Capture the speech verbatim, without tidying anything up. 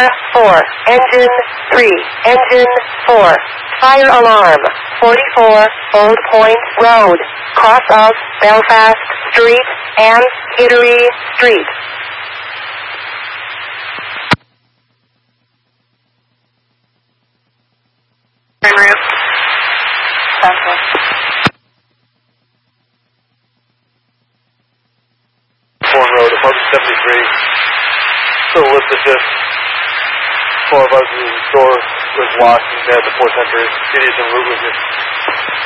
four, engine three, engine four. Fire alarm, forty-four, Old Point Road, cross of Belfast Street and Kittery Street. En route. Central. Horn Road, apartment seventy-three. Still listed just four of us in the store was locked and they had the fourth entry. It is en route with you.